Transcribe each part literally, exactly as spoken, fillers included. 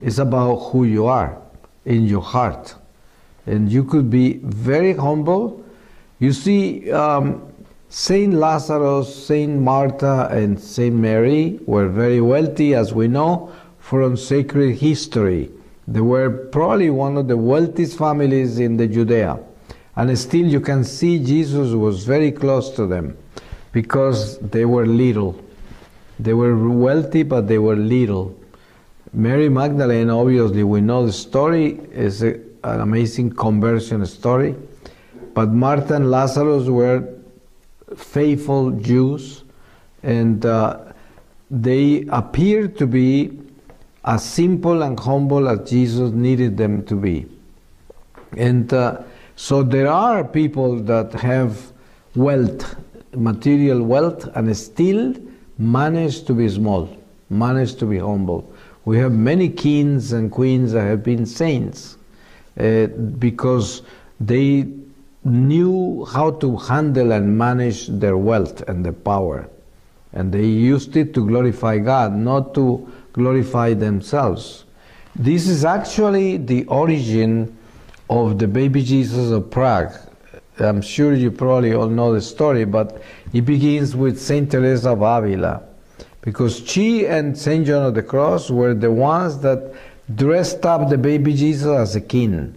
It's about who you are in your heart. And you could be very humble. You see, um, Saint Lazarus, Saint Martha, and Saint Mary were very wealthy, as we know, from sacred history. They were probably one of the wealthiest families in the Judea. And still you can see Jesus was very close to them because they were little. They were wealthy, but they were little. Mary Magdalene, obviously, we know the story, is a, an amazing conversion story. But Martha and Lazarus were faithful Jews, and uh, they appeared to be as simple and humble as Jesus needed them to be. And uh, so there are people that have wealth, material wealth, and still manage to be small, manage to be humble. We have many kings and queens that have been saints uh, because they knew how to handle and manage their wealth and their power. And they used it to glorify God, not to glorify themselves. This is actually the origin of the baby Jesus of Prague. I'm sure you probably all know the story, but it begins with Saint Teresa of Avila, because she and Saint John of the Cross were the ones that dressed up the baby Jesus as a king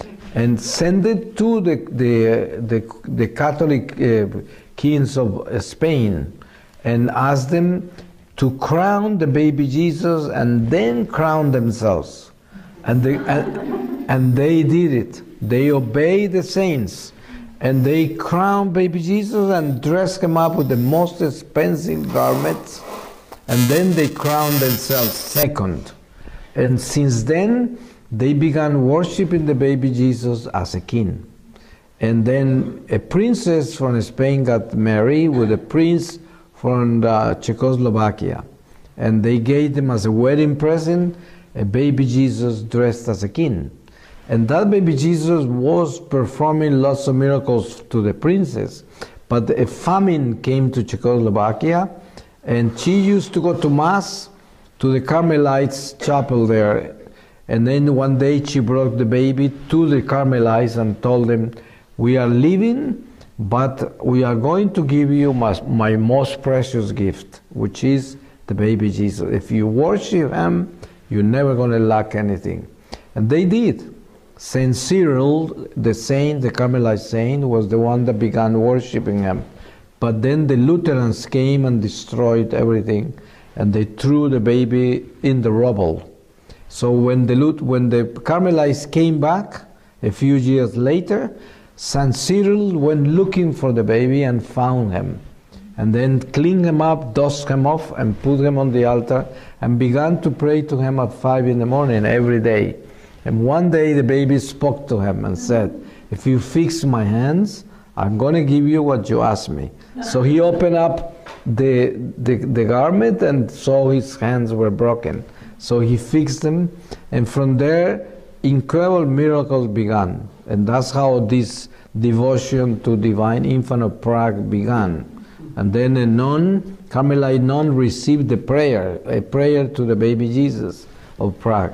and sent it to the, the, the, the Catholic uh, kings of Spain and asked them to crown the baby Jesus and then crown themselves. And they, and, and they did it. They obeyed the saints. And they crowned baby Jesus and dressed him up with the most expensive garments. And then they crowned themselves second. And since then, they began worshiping the baby Jesus as a king. And then a princess from Spain got married with a prince from uh, Czechoslovakia. And they gave them as a wedding present a baby Jesus dressed as a king. And that baby Jesus was performing lots of miracles to the princess. But a famine came to Czechoslovakia, and she used to go to Mass to the Carmelites chapel there. And then one day she brought the baby to the Carmelites and told them, "We are leaving, but we are going to give you my, my most precious gift, which is the baby Jesus. If you worship him, you're never going to lack anything." And they did. Saint Cyril, the saint, the Carmelite saint, was the one that began worshiping him. But then the Lutherans came and destroyed everything, and they threw the baby in the rubble. So when the, when the Carmelites came back a few years later, Saint Cyril went looking for the baby and found him, and then cleaned him up, dusted him off, and put him on the altar, and began to pray to him at five in the morning every day. And one day the baby spoke to him and said, "If you fix my hands, I'm going to give you what you ask me." So he opened up the, the, the garment and saw his hands were broken. So he fixed them, and from there, incredible miracles began. And that's how this devotion to Divine Infant of Prague began. And then a nun, Carmelite nun, received the prayer, a prayer to the baby Jesus of Prague.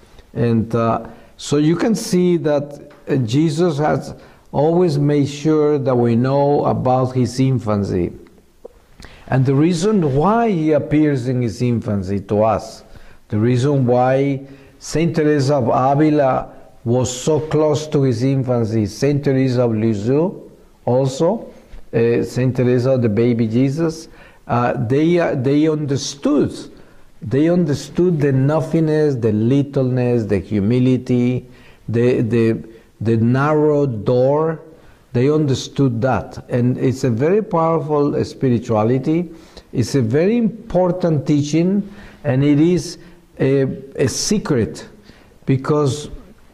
And uh, so you can see that uh, Jesus has always made sure that we know about his infancy. And the reason why he appears in his infancy to us, the reason why Saint Teresa of Avila was so close to his infancy, Saint Teresa of Lisieux also, uh, Saint Teresa of the baby Jesus, uh, they, uh, they understood, they understood the nothingness, the littleness, the humility, the, the, the narrow door. They understood that. And it's a very powerful spirituality. It's a very important teaching, and it is a, a secret, because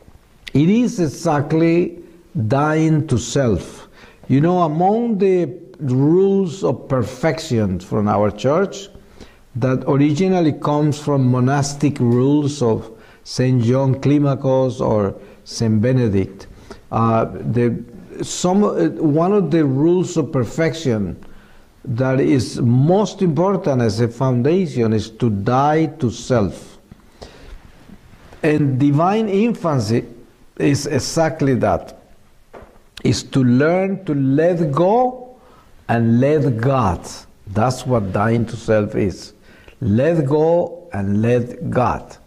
it is exactly dying to self. You know, among the rules of perfection from our church, that originally comes from monastic rules of Saint John Climacus or Saint Benedict, uh, the, some, one of the rules of perfection that is most important as a foundation is to die to self. And divine infancy is exactly that. Is to learn to let go and let God. That's what dying to self is. Let go and let God.